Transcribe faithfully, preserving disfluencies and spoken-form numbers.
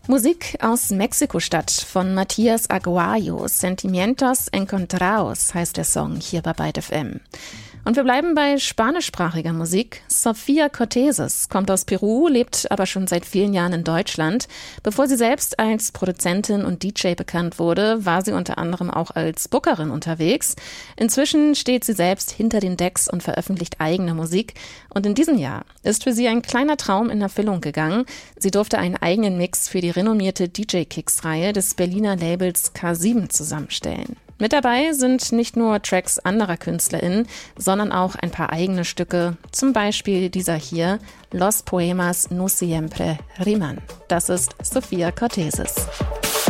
Musik aus Mexiko-Stadt von Matías Aguayo. Sentimientos Encontrados heißt der Song hier bei Byte F M. Und wir bleiben bei spanischsprachiger Musik. Sofía Corteses kommt aus Peru, lebt aber schon seit vielen Jahren in Deutschland. Bevor sie selbst als Produzentin und D J bekannt wurde, war sie unter anderem auch als Bookerin unterwegs. Inzwischen steht sie selbst hinter den Decks und veröffentlicht eigene Musik. Und in diesem Jahr ist für sie ein kleiner Traum in Erfüllung gegangen. Sie durfte einen eigenen Mix für die renommierte D J-Kicks-Reihe des Berliner Labels K sieben zusammenstellen. Mit dabei sind nicht nur Tracks anderer KünstlerInnen, sondern auch ein paar eigene Stücke, zum Beispiel dieser hier, Los Poemas no siempre riman. Das ist Sofía Corteses.